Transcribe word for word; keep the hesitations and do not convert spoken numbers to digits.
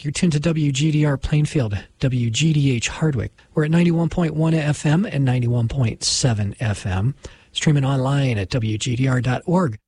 You're tuned to W G D R Plainfield, W G D H Hardwick. We're at ninety-one point one F M and ninety-one point seven F M. Streaming online at W G D R dot org.